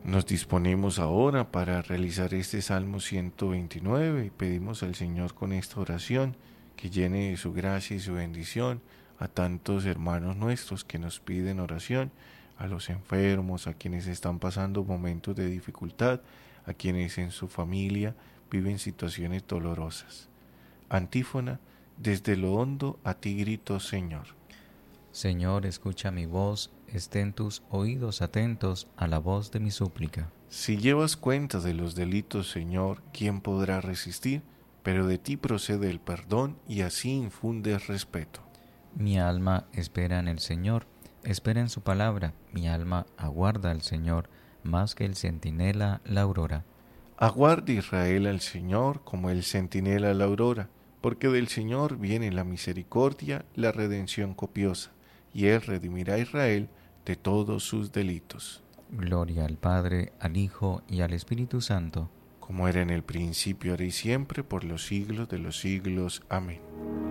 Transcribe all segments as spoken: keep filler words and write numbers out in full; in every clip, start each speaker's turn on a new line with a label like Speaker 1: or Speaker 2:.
Speaker 1: Nos disponemos ahora para realizar este Salmo ciento veintinueve y pedimos al Señor con esta oración que llene de su gracia y su bendición a tantos hermanos nuestros que nos piden oración, a los enfermos, a quienes están pasando momentos de dificultad, a quienes en su familia viven situaciones dolorosas. Antífona: desde lo hondo a ti grito, Señor.
Speaker 2: Señor, escucha mi voz, estén tus oídos atentos a la voz de mi súplica.
Speaker 1: Si llevas cuenta de los delitos, Señor, ¿quién podrá resistir? Pero de ti procede el perdón y así infundes respeto.
Speaker 2: Mi alma espera en el Señor, espera en su palabra, mi alma aguarda al Señor, más que el centinela la aurora.
Speaker 1: Aguarda Israel al Señor como el centinela la aurora, porque del Señor viene la misericordia, la redención copiosa, y Él redimirá a Israel de todos sus delitos.
Speaker 2: Gloria al Padre, al Hijo y al Espíritu Santo,
Speaker 1: como era en el principio, ahora y siempre, por los siglos de los siglos. Amén.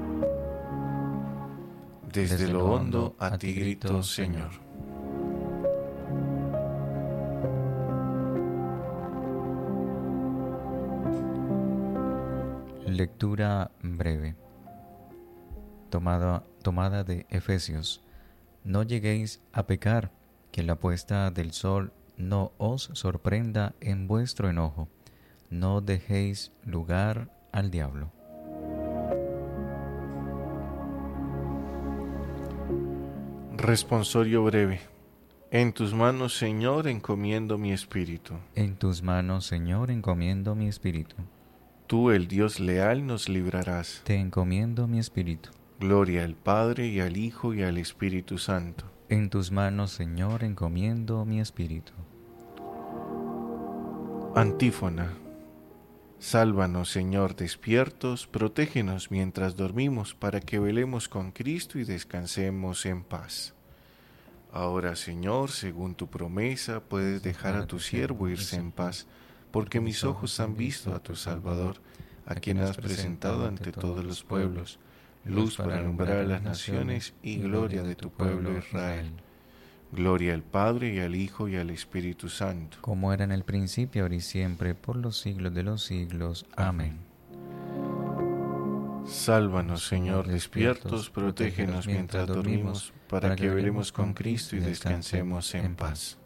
Speaker 1: Desde, Desde lo hondo a ti grito, Señor.
Speaker 2: Lectura breve. Tomada, tomada de Efesios. No lleguéis a pecar, que la puesta del sol no os sorprenda en vuestro enojo. No dejéis lugar al diablo.
Speaker 1: Responsorio breve. En tus manos, Señor, encomiendo mi espíritu.
Speaker 2: En tus manos, Señor, encomiendo mi espíritu.
Speaker 1: Tú, el Dios leal, nos librarás.
Speaker 2: Te encomiendo mi espíritu.
Speaker 1: Gloria al Padre, y al Hijo, y al Espíritu Santo.
Speaker 2: En tus manos, Señor, encomiendo mi espíritu.
Speaker 1: Antífona. Sálvanos, Señor, despiertos, protégenos mientras dormimos, para que velemos con Cristo y descansemos en paz. Ahora, Señor, según tu promesa, puedes dejar a tu siervo irse en paz, porque mis ojos han visto a tu Salvador, a quien has presentado ante todos los pueblos, luz para alumbrar a las naciones y gloria de tu pueblo Israel. Gloria al Padre, y al Hijo, y al Espíritu Santo.
Speaker 2: Como era en el principio, ahora y siempre, por los siglos de los siglos. Amén.
Speaker 1: Sálvanos, Señor, despiertos, protégenos mientras dormimos, para que velemos con Cristo y descansemos en paz.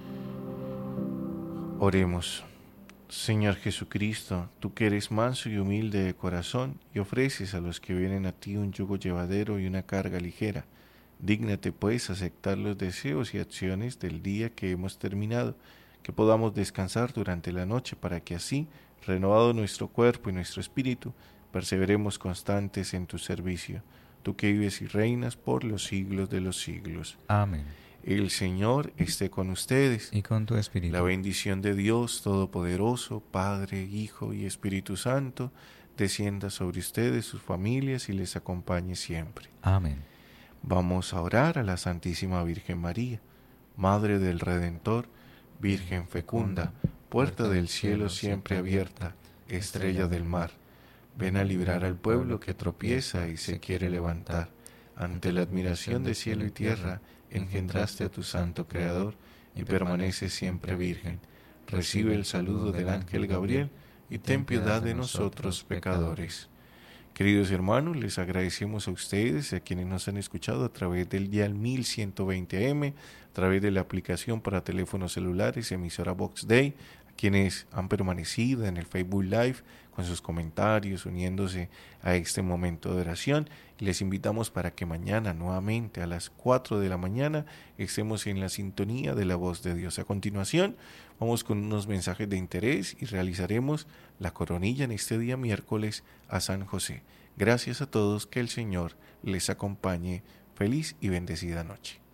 Speaker 1: Oremos. Señor Jesucristo, tú que eres manso y humilde de corazón y ofreces a los que vienen a ti un yugo llevadero y una carga ligera, dígnate pues aceptar los deseos y acciones del día que hemos terminado, que podamos descansar durante la noche para que así, renovado nuestro cuerpo y nuestro espíritu, perseveremos constantes en tu servicio, tú que vives y reinas por los siglos de los siglos.
Speaker 2: Amén.
Speaker 1: El Señor esté con ustedes.
Speaker 2: Y con tu espíritu.
Speaker 1: La bendición de Dios Todopoderoso, Padre, Hijo y Espíritu Santo, descienda sobre ustedes, sus familias, y les acompañe siempre.
Speaker 2: Amén.
Speaker 1: Vamos a orar a la Santísima Virgen María, Madre del Redentor, Virgen fecunda, puerta del cielo siempre abierta, estrella del mar. Ven a librar al pueblo que tropieza y se quiere levantar. Ante la admiración de cielo y tierra, engendraste a tu santo Creador y permaneces siempre virgen. Recibe el saludo del ángel Gabriel y ten piedad de nosotros pecadores. Queridos hermanos, les agradecemos a ustedes, a quienes nos han escuchado a través del dial mil ciento veinte A M, a través de la aplicación para teléfonos celulares, emisora Vox Day, a quienes han permanecido en el Facebook Live con sus comentarios, uniéndose a este momento de oración. Y les invitamos para que mañana nuevamente a las cuatro de la mañana estemos en la sintonía de la voz de Dios. A continuación, vamos con unos mensajes de interés y realizaremos la coronilla en este día miércoles a San José. Gracias a todos, que el Señor les acompañe. Feliz y bendecida noche.